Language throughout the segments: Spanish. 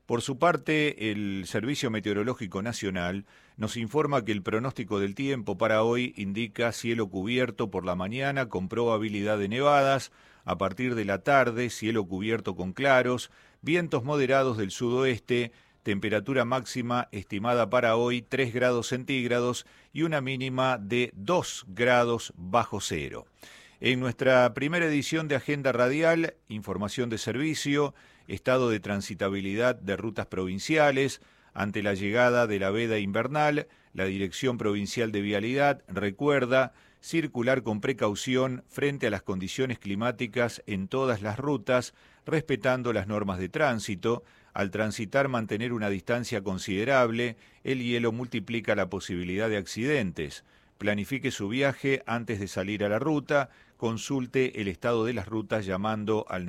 Por su parte, el Servicio Meteorológico Nacional nos informa que el pronóstico del tiempo para hoy indica cielo cubierto por la mañana con probabilidad de nevadas, a partir de la tarde cielo cubierto con claros, vientos moderados del sudoeste, temperatura máxima estimada para hoy 3 grados centígrados y una mínima de 2 grados bajo cero. En nuestra primera edición de Agenda Radial, información de servicio, estado de transitabilidad de rutas provinciales. Ante la llegada de la veda invernal, la Dirección Provincial de Vialidad recuerda circular con precaución frente a las condiciones climáticas en todas las rutas, respetando las normas de tránsito. Al transitar mantener una distancia considerable, el hielo multiplica la posibilidad de accidentes. Planifique su viaje antes de salir a la ruta, consulte el estado de las rutas llamando al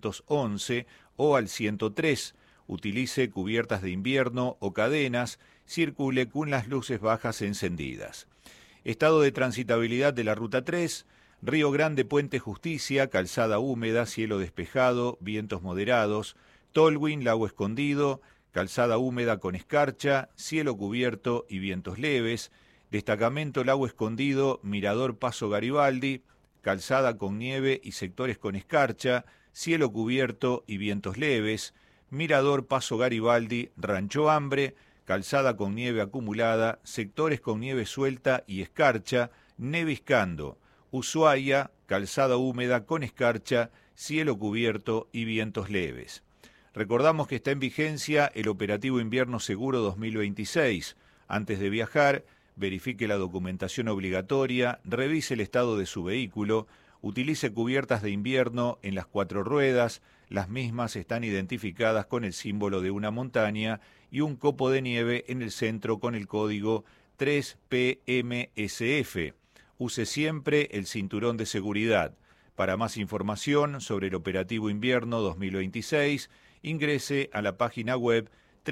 911 o al 103, utilice cubiertas de invierno o cadenas, circule con las luces bajas encendidas. Estado de transitabilidad de la Ruta 3, Río Grande, Puente Justicia, calzada húmeda, cielo despejado, vientos moderados, Tolwyn, Lago Escondido, calzada húmeda con escarcha, cielo cubierto y vientos leves, destacamento Lago Escondido, Mirador Paso Garibaldi, calzada con nieve y sectores con escarcha, cielo cubierto y vientos leves, Mirador Paso Garibaldi, Rancho Hambre, calzada con nieve acumulada, sectores con nieve suelta y escarcha, neviscando, Ushuaia, calzada húmeda con escarcha, cielo cubierto y vientos leves. Recordamos que está en vigencia el operativo Invierno Seguro 2026. Antes de viajar, verifique la documentación obligatoria, revise el estado de su vehículo, utilice cubiertas de invierno en las 4 ruedas, las mismas están identificadas con el símbolo de una montaña y un copo de nieve en el centro con el código 3PMSF. Use siempre el cinturón de seguridad. Para más información sobre el operativo Invierno 2026, ingrese a la página web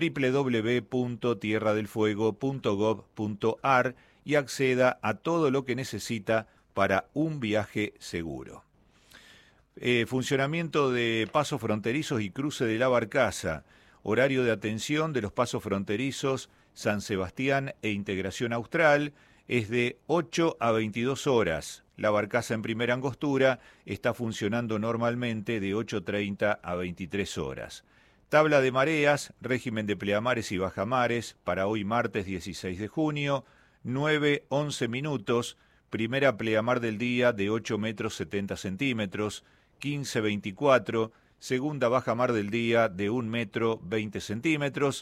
www.tierradelfuego.gov.ar y acceda a todo lo que necesita para un viaje seguro. Funcionamiento de pasos fronterizos y cruce de la Barcaza. Horario de atención de los pasos fronterizos San Sebastián e Integración Austral es de 8 a 22 horas. La Barcaza en Primera Angostura está funcionando normalmente de 8:30 a 23 horas. Tabla de mareas, régimen de pleamares y bajamares para hoy martes 16 de junio, 9:11 minutos, primera pleamar del día de 8 metros 70 centímetros, 15:24, segunda bajamar del día de 1 metro 20 centímetros,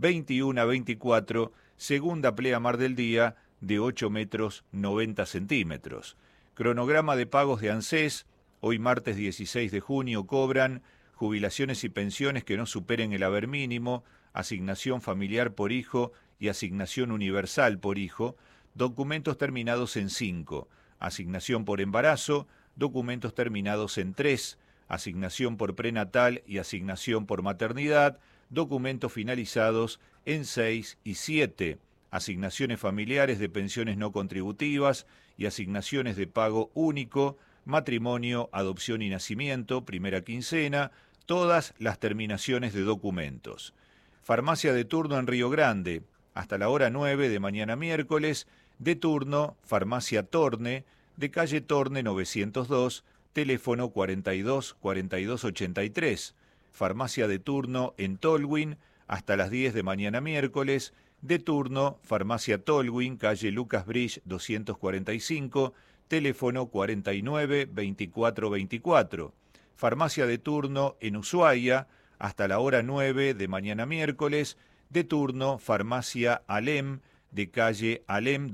21:24, segunda pleamar del día de 8 metros 90 centímetros. Cronograma de pagos de ANSES, hoy martes 16 de junio cobran jubilaciones y pensiones que no superen el haber mínimo, asignación familiar por hijo y asignación universal por hijo, documentos terminados en 5, asignación por embarazo, documentos terminados en 3, asignación por prenatal y asignación por maternidad, documentos finalizados en 6 y 7, asignaciones familiares de pensiones no contributivas y asignaciones de pago único, matrimonio, adopción y nacimiento, primera quincena, todas las terminaciones de documentos. Farmacia de turno en Río Grande, hasta la hora 9 de mañana miércoles, de turno, Farmacia Torne, de calle Torne 902, teléfono 42 42 83. Farmacia de turno en Tolwyn, hasta las 10 de mañana miércoles, de turno, Farmacia Tolwyn, calle Lucas Bridge 245, teléfono 49 24 24. Farmacia de turno en Ushuaia, hasta la hora 9 de mañana miércoles, de turno, Farmacia Alem, de calle Alem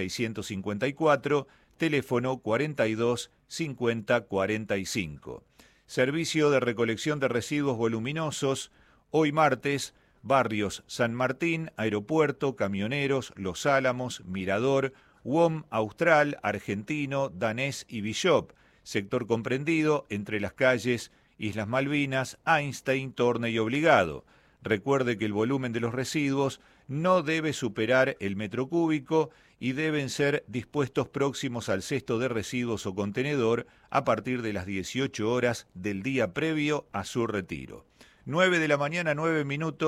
2654, teléfono 42 50 45. Servicio de recolección de residuos voluminosos, hoy martes, barrios San Martín, Aeropuerto, Camioneros, Los Álamos, Mirador, UOM, Austral, Argentino, Danés y Bishop, sector comprendido entre las calles Islas Malvinas, Einstein, Torne y Obligado. Recuerde que el volumen de los residuos no debe superar el metro cúbico y deben ser dispuestos próximos al cesto de residuos o contenedor a partir de las 18 horas del día previo a su retiro. 9 de la mañana, 9 minutos.